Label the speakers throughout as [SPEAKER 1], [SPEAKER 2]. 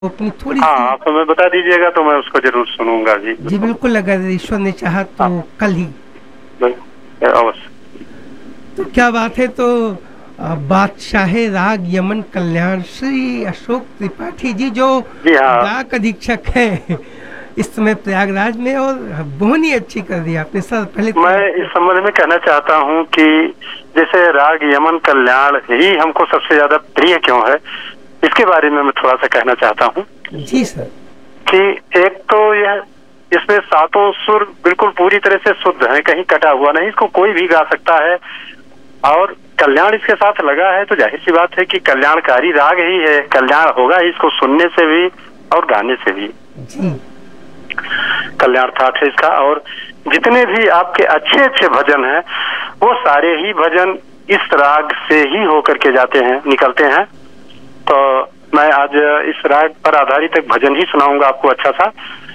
[SPEAKER 1] अपनी थोड़ी
[SPEAKER 2] हाँ,
[SPEAKER 1] सी।
[SPEAKER 2] आप हमें बता दीजिएगा तो मैं उसको जरूर सुनूंगा जी,
[SPEAKER 1] जी
[SPEAKER 2] बिल्कुल।
[SPEAKER 1] बिल्कुल, अगर ईश्वर ने चाहा तो
[SPEAKER 2] हाँ,
[SPEAKER 1] कल ही।
[SPEAKER 2] अवश्य।
[SPEAKER 1] तो क्या बात है। तो बादशाह राग यमन कल्याण श्री अशोक त्रिपाठी जी, जो
[SPEAKER 2] जी हाँ।
[SPEAKER 1] डाक अधीक्षक हैं इस समय प्रयागराज में, और बहुत ही अच्छी कर दी आपने सर। पहले तो
[SPEAKER 2] मैं इस
[SPEAKER 1] आपको
[SPEAKER 2] संबंध में कहना चाहता हूँ कि जैसे राग यमन कल्याण ही हमको सबसे ज्यादा प्रिय क्यों है, इसके बारे में मैं थोड़ा सा कहना चाहता हूँ
[SPEAKER 1] जी सर।
[SPEAKER 2] कि एक तो यह, इसमें सातों सुर बिल्कुल पूरी तरह से शुद्ध है, कहीं कटा हुआ नहीं, इसको कोई भी गा सकता है। और कल्याण इसके साथ लगा है तो जाहिर सी बात है कि कल्याणकारी राग ही है, कल्याण होगा ही इसको सुनने से भी और गाने से भी।
[SPEAKER 1] जी
[SPEAKER 2] कल्याणार्थ है इसका। और जितने भी आपके अच्छे अच्छे भजन हैं वो सारे ही भजन इस राग से ही होकर के जाते हैं, निकलते हैं। तो मैं आज इस राग पर आधारित एक भजन ही सुनाऊंगा आपको अच्छा सा।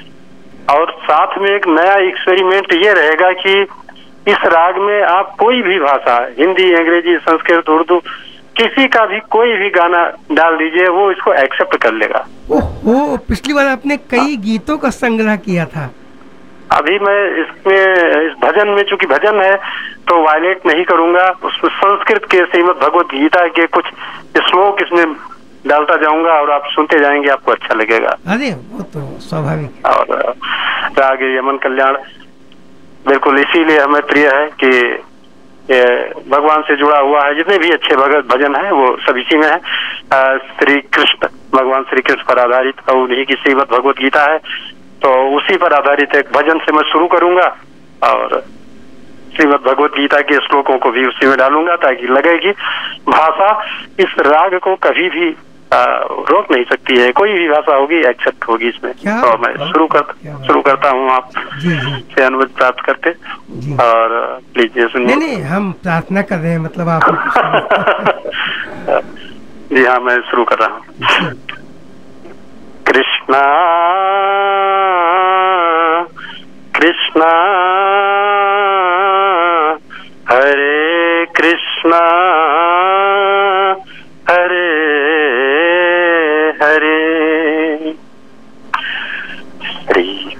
[SPEAKER 2] और साथ में एक नया एक्सपेरिमेंट ये रहेगा कि इस राग में आप कोई भी भाषा, हिंदी, अंग्रेजी, संस्कृत, उर्दू, किसी का भी कोई भी गाना डाल दीजिए, वो इसको एक्सेप्ट कर लेगा।
[SPEAKER 1] ओहो, पिछली बार आपने
[SPEAKER 2] हाँ,
[SPEAKER 1] कई गीतों का संग्रह किया था।
[SPEAKER 2] अभी मैं इसमें इस भजन में, चूंकि भजन है तो वायलेट नहीं करूंगा, उसमें संस्कृत के श्रीमद् भगवत गीता के कुछ श्लोक इसमें डालता जाऊंगा और आप सुनते जाएंगे, आपको अच्छा लगेगा।
[SPEAKER 1] अरे वो तो स्वाभाविक है।
[SPEAKER 2] और राग यमन कल्याण बिल्कुल इसीलिए हमें प्रिय है कि ये भगवान से जुड़ा हुआ है। जितने भी अच्छे भगत भजन है वो सब इसी में है। श्री कृष्ण, भगवान श्री कृष्ण पर आधारित और उन्हीं की श्रीमद् भगवत गीता है, तो उसी पर आधारित एक भजन से मैं शुरू करूंगा और श्रीमद् भगवत गीता के श्लोकों को भी उसी में डालूंगा, ताकि लगे कि भाषा इस राग को कभी भी रोक नहीं सकती है, कोई भी भाषा होगी एक्सेप्ट होगी इसमें।
[SPEAKER 1] क्या
[SPEAKER 2] तो मैं
[SPEAKER 1] बात
[SPEAKER 2] शुरू
[SPEAKER 1] है, क्या
[SPEAKER 2] शुरू
[SPEAKER 1] बात
[SPEAKER 2] करता हूँ, आप
[SPEAKER 1] है। जी जी
[SPEAKER 2] से अनुमति प्राप्त करते।
[SPEAKER 1] जी।
[SPEAKER 2] और प्लीज ये
[SPEAKER 1] नहीं
[SPEAKER 2] सुनिए।
[SPEAKER 1] नहीं, हम प्रार्थना कर रहे हैं, मतलब आप ही कुछ सुनिए।
[SPEAKER 2] जी हाँ, मैं शुरू कर रहा हूँ।
[SPEAKER 1] जी।
[SPEAKER 2] कृष्णा कृष्णा हरे कृष्णा